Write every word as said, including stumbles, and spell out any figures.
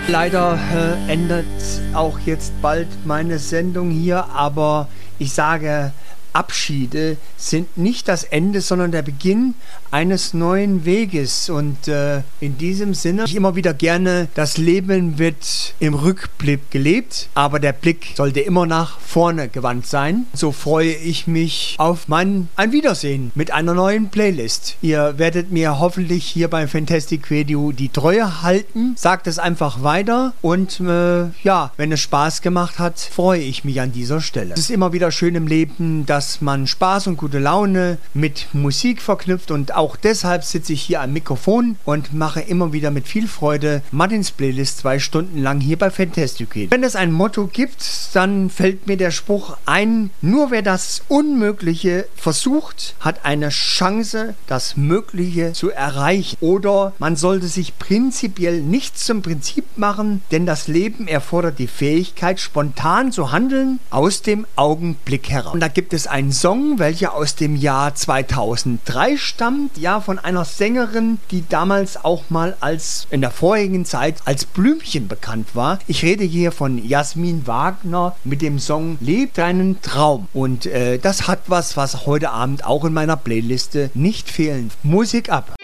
Leider äh, endet auch jetzt bald meine Sendung hier, aber ich sage, Abschiede sind nicht das Ende, sondern der Beginn eines neuen Weges. Und äh, in diesem Sinne, ich immer wieder gerne, das Leben wird im Rückblick gelebt, aber der Blick sollte immer nach vorne gewandt sein. So freue ich mich auf mein ein Wiedersehen mit einer neuen Playlist. Ihr werdet mir hoffentlich hier beim Fantastic Radio die Treue halten. Sagt es einfach weiter und äh, ja, wenn es Spaß gemacht hat, freue ich mich an dieser Stelle. Es ist immer wieder schön im Leben, dass man Spaß und gute Laune mit Musik verknüpft, und auch deshalb sitze ich hier am Mikrofon und mache immer wieder mit viel Freude Martins Playlist zwei Stunden lang hier bei Fantastic Radio. Wenn es ein Motto gibt, dann fällt mir der Spruch ein: Nur wer das Unmögliche versucht, hat eine Chance, das Mögliche zu erreichen. Oder man sollte sich prinzipiell nichts zum Prinzip machen, denn das Leben erfordert die Fähigkeit, spontan zu handeln, aus dem Augenblick heraus. Und da gibt es einen Song, welcher aus dem Jahr zweitausenddrei stammt, ja, von einer Sängerin, die damals auch mal als, in der vorigen Zeit, als Blümchen bekannt war. Ich rede hier von Jasmin Wagner mit dem Song Leb deinen Traum. Und äh, das hat was, was heute Abend auch in meiner Playliste nicht fehlen. Musik ab!